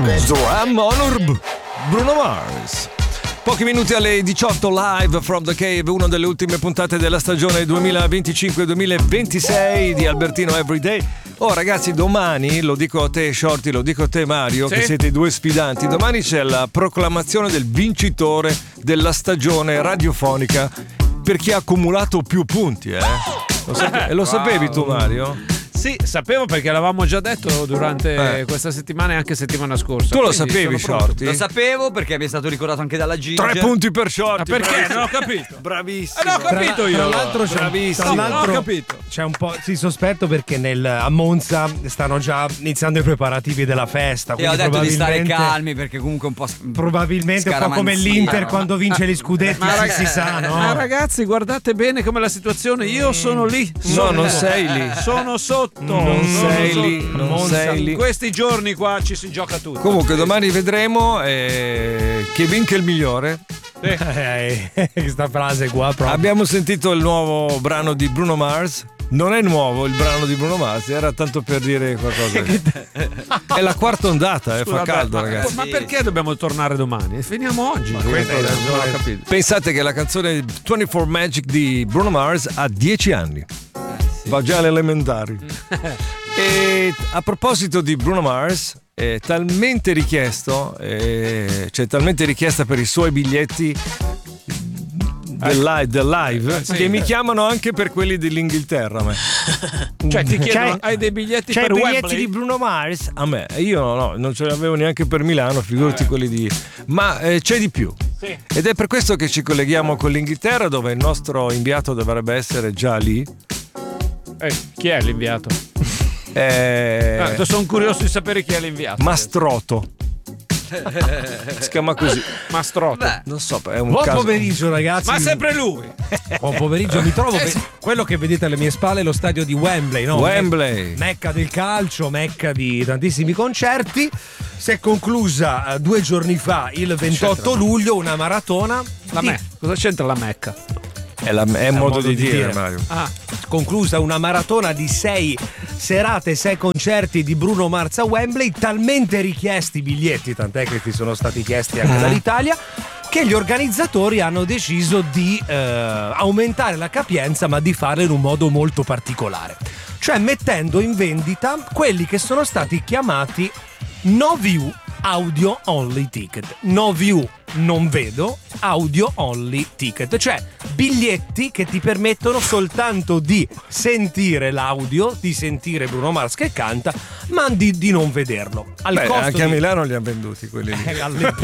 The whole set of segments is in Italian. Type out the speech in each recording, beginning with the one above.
Drum Honor Bruno Mars. Pochi minuti alle 18 live from the Cave, una delle ultime puntate della stagione 2025-2026 di Albertino Everyday. Oh ragazzi, domani, lo dico a te Shorty, lo dico a te Mario, che siete i due sfidanti, domani c'è la proclamazione del vincitore della stagione radiofonica per chi ha accumulato più punti, Lo sapevi tu Mario? Sì, sapevo perché l'avevamo già detto durante questa settimana e anche settimana scorsa. Tu lo sapevi, Shorty? Lo sapevo perché mi è stato ricordato anche dalla Gigi. 3 punti per Shorty. Ma perché? Non ho capito. Bravissimo. Non ho capito io. Tra l'altro non ho capito. C'è un po' di sospetto perché a Monza stanno già iniziando i preparativi della festa. E ho detto di stare calmi perché comunque un po' probabilmente un po' come l'Inter quando vince gli scudetti, si sa, no? Ma ragazzi, guardate bene com'è la situazione. Io sono lì. No, non sei lì. Sono sotto. Non sei lì. In questi giorni qua ci si gioca tutto. Comunque domani vedremo che vinca il migliore. Questa frase qua proprio. Abbiamo sentito il nuovo brano di Bruno Mars. Non è nuovo il brano di Bruno Mars, era tanto per dire qualcosa. È la quarta ondata, fa caldo, ragazzi. Ma perché dobbiamo tornare domani? Finiamo oggi. Pensate che la canzone 24 Magic di Bruno Mars ha 10 anni. Va già alle elementari. E a proposito di Bruno Mars, è talmente richiesto, c'è talmente richiesta per i suoi biglietti del live che mi chiamano anche per quelli dell'Inghilterra. Cioè ti chiedono, hai dei biglietti per Wembley? biglietti di Bruno Mars? A me, io non ce l'avevo neanche per Milano, figurati quelli di... Ma c'è di più. Sì. Ed è per questo che ci colleghiamo con l'Inghilterra, dove il nostro inviato dovrebbe essere già lì. Chi è l'inviato? Sono curioso di sapere chi è l'inviato. Mastroto. Si chiama così. Mastroto. Non so, è un Buon caso. pomeriggio ragazzi. Ma sempre lui. Buon pomeriggio, mi trovo quello che vedete alle mie spalle è lo stadio di Wembley, no? Wembley. Mecca del calcio, mecca di tantissimi concerti. Si è conclusa 2 giorni fa, il 28 luglio, una maratona. Cosa c'entra la Mecca? È modo di dire, Mario. Conclusa una maratona di 6 serate, 6 concerti di Bruno Mars a Wembley, talmente richiesti i biglietti, tant'è che ti sono stati chiesti anche dall'Italia, che gli organizzatori hanno deciso di aumentare la capienza, ma di farlo in un modo molto particolare, cioè mettendo in vendita quelli che sono stati chiamati No View Audio Only Ticket. No View, non vedo, audio only ticket, cioè biglietti che ti permettono soltanto di sentire l'audio, di sentire Bruno Mars che canta, ma di non vederlo. Anche a Milano li hanno venduti quelli lì.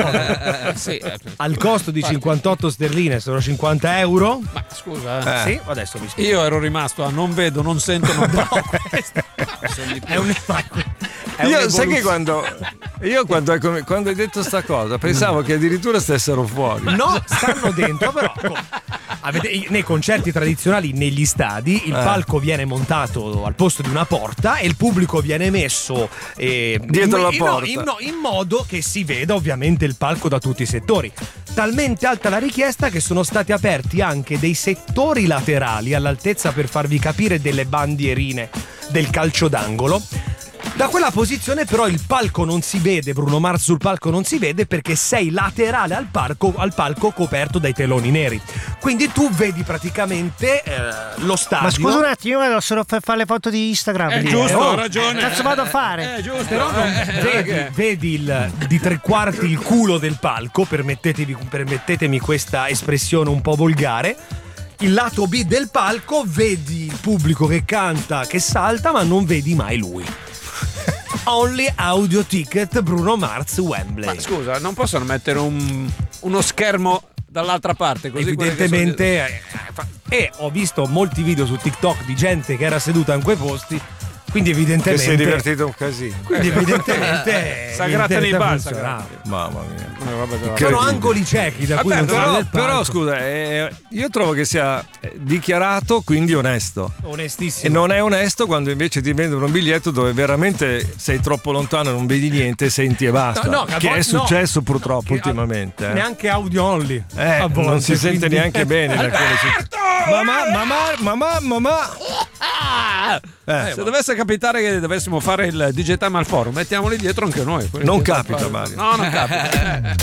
Al costo di 58 sterline, sono 50 euro. Ma scusa, sì, adesso mi spiego. Io ero rimasto a non vedo, non sento, non parlo. Io sai che quando hai detto sta cosa pensavo che addirittura stessero fuori. No, stanno dentro, però nei concerti tradizionali negli stadi il palco viene montato al posto di una porta e il pubblico viene messo dietro la porta in modo che si veda ovviamente il palco da tutti i settori. Talmente alta la richiesta che sono stati aperti anche dei settori laterali all'altezza, per farvi capire, delle bandierine del calcio d'angolo. Da quella posizione però il palco non si vede, Bruno Mars sul palco non si vede perché sei laterale al palco coperto dai teloni neri. Quindi tu vedi praticamente lo stadio. Ma scusa un attimo, io solo per fare le foto di Instagram. Giusto, ho ragione. Che cazzo vado a fare? Giusto. Però vedi di 3/4 il culo del palco, permettetemi questa espressione un po' volgare. Il lato B del palco, vedi il pubblico che canta, che salta, ma non vedi mai lui. Only audio ticket Bruno Mars Wembley. Ma scusa, non possono mettere uno schermo dall'altra parte? Così evidentemente e ho visto molti video su TikTok di gente che era seduta in quei posti, quindi evidentemente che si è divertito un casino. Quindi evidentemente Sagrata nei balsa. Mamma mia. Sono angoli ciechi da cui non si vede il palco. Però scusa, io trovo che sia dichiarato, quindi onesto. Onestissimo. E non è onesto quando invece ti vendono un biglietto dove veramente sei troppo lontano, non vedi niente, senti e basta. Che è successo purtroppo ultimamente. Neanche audio only. Non si sente neanche bene. Mamma. Se dovesse capitare che dovessimo fare il DJ Time al forum, mettiamoli dietro anche noi. Non capita, Mario. No, non capita.